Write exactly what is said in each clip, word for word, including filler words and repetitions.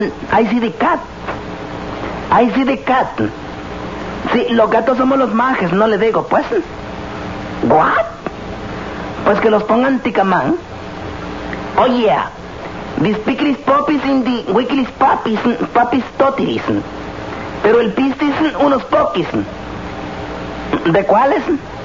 I see the cat. I see the cat. Sí, los gatos somos los majes, no le digo, pues. What? Pues que los pongan ticamán. Oh yeah. These pickles puppies in the wickles puppies, puppies totiris. Pero el pistis unos poquis. ¿De cuáles?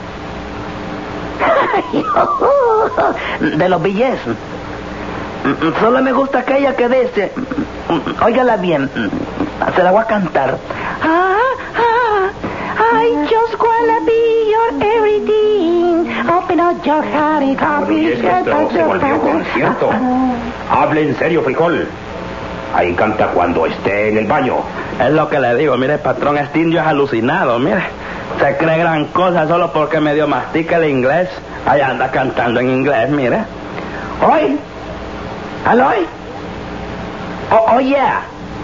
De los billets. Solo me gusta aquella que dice, óigala bien, se la voy a cantar. Ah, ah, I just wanna be your everything. Open up your heart and Pero y es que esto se volvió concierto. Hable en serio, frijol. Ahí canta cuando esté en el baño. Es lo que le digo, mire, patrón, este indio es alucinado, mire. Se cree gran cosa solo porque medio mastica el inglés. Ahí anda cantando en inglés, mire. Hoy. ¿Aló? Oh, oh, yeah.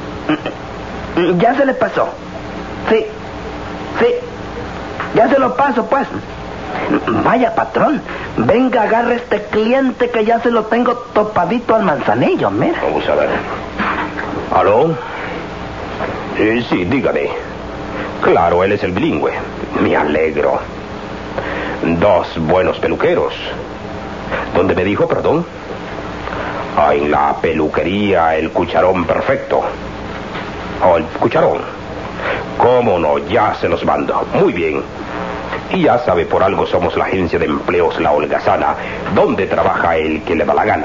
Ya se le pasó. Sí. Sí. Ya se lo paso, pues. Vaya, patrón. Venga, agarre este cliente que ya se lo tengo topadito al manzanillo, mira. Vamos a ver. ¿Aló? Eh, sí, dígame. Claro, él es el bilingüe. Me alegro. Dos buenos peluqueros. ¿Dónde me dijo, perdón? Ah, en la peluquería El Cucharón Perfecto. Oh, el Cucharón. ¿Cómo no? Ya se los mando. Muy bien. Y ya sabe, por algo somos la agencia de empleos La Holgazana, donde trabaja el que le da la gana.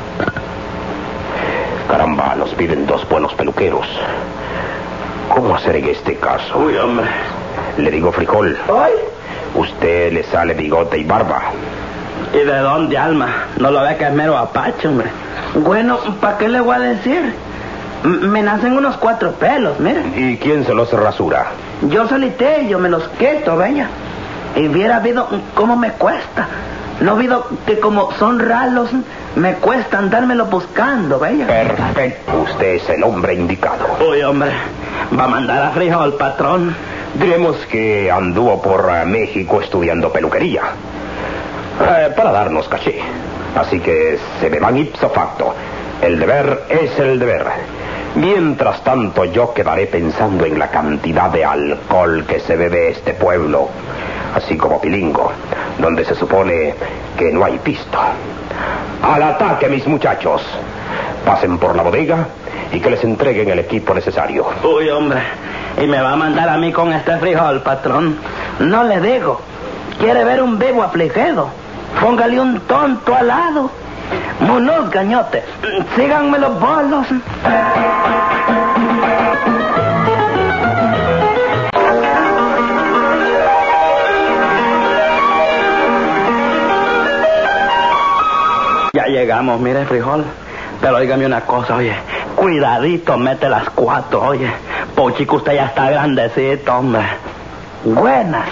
Caramba, nos piden dos buenos peluqueros. ¿Cómo hacer en este caso? Uy, hombre. Le digo, frijol. ¿Hoy? Usted le sale bigote y barba. ¿Y de dónde, Alma? No lo ve que es mero apache, hombre. Bueno, ¿para qué le voy a decir? M- me nacen unos cuatro pelos, mire. ¿Y quién se los rasura? Yo solité, yo me los quito, bella. Y hubiera habido cómo me cuesta. No habido que como son ralos, me cuesta andármelo buscando, bella. Perfecto. Usted es el hombre indicado. Uy, hombre, va a mandar a frijol, patrón. Diremos que anduvo por uh, México estudiando peluquería. Eh, para darnos caché. Así que se me van ipso facto. El deber es el deber. Mientras tanto, yo quedaré pensando en la cantidad de alcohol que se bebe este pueblo, así como Pilingo, donde se supone que no hay pisto. ¡Al ataque, mis muchachos! Pasen por la bodega y que les entreguen el equipo necesario. Uy, hombre, y me va a mandar a mí con este frijol, patrón. No le digo. ¿Quiere ver un vivo afligido? Póngale un tonto al lado. Monos, gañote. Síganme los bolos. Ya llegamos, mire, frijol. Pero óigame una cosa, oye. Cuidadito, mete las cuatro, oye. Pochico, usted ya está grandecito, hombre. Buenas.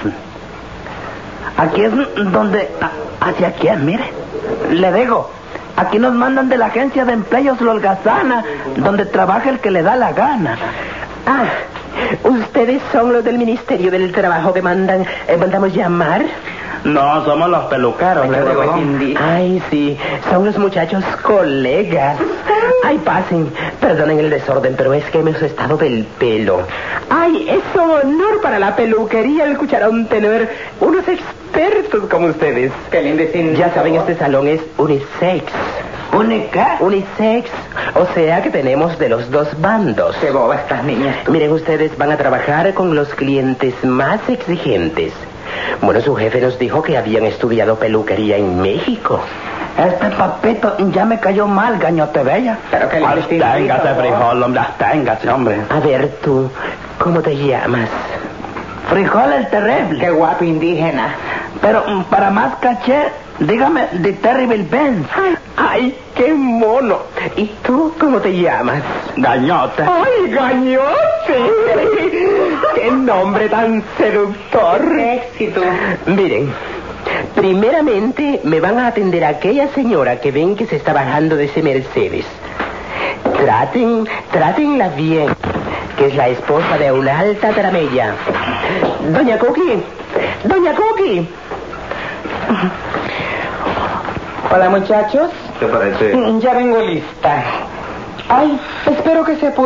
Aquí es donde... ¿Hacia quién? Mire. Le digo, aquí nos mandan de la agencia de empleos La Holgazana, donde trabaja el que le da la gana. Ah, ¿ustedes son los del Ministerio del Trabajo que mandan, eh, mandamos llamar? No, somos los peluqueros, le digo. Ay, sí, son los muchachos colegas. Ay, pasen, perdonen el desorden, pero es que hemos estado del pelo. Ay, es un honor para la peluquería El Cucharón tener unos expertos como ustedes. Qué lindo. Ya saben, este salón es unisex. ¿Unica? Unisex, o sea que tenemos de los dos bandos. Qué boba estas niñas. Miren, ustedes van a trabajar con los clientes más exigentes. Bueno, su jefe nos dijo que habían estudiado peluquería en México. Este papito ya me cayó mal, gañote bella. Pero que le absténgase, frijol, hombre, absténgase, hombre. A ver, tú, ¿cómo te llamas? Frijol el terrible. Qué guapo indígena. Pero mm, para más caché, dígame, de Terrible Benz. Ay, ay, qué mono. ¿Y tú cómo te llamas? Gañote. ¡Ay, gañote! ¡Qué nombre tan seductor! ¡Qué éxito! Miren, primeramente me van a atender a aquella señora que ven que se está bajando de ese Mercedes. Traten, trátenla bien, que es la esposa de una alta taramella. Doña Cookie, Doña Cookie. Hola, muchachos. ¿Te parece? Ya vengo lista. Ay, espero que se pueda.